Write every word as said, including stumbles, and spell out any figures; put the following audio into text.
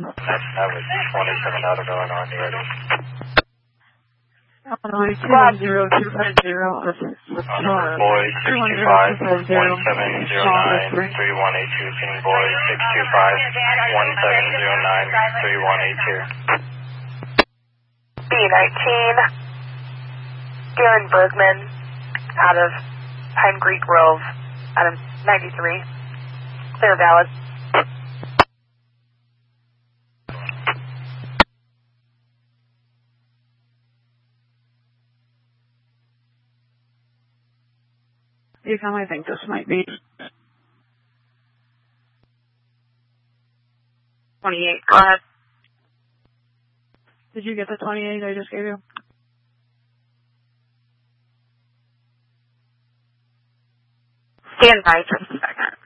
That, that was twenty-seven out of Illinois already. Illinois two one zero two five zero. Boy six two five one seven zero nine three one eight two. Seen boy six two five one seven zero nine three one eight two. B nineteen. Darren Bergman out of Pine Creek Grove out of ninety-three. Clear valid. You come, I think this might be twenty-eight, go ahead. Did you get the twenty-eight I just gave you? Stand by just a second.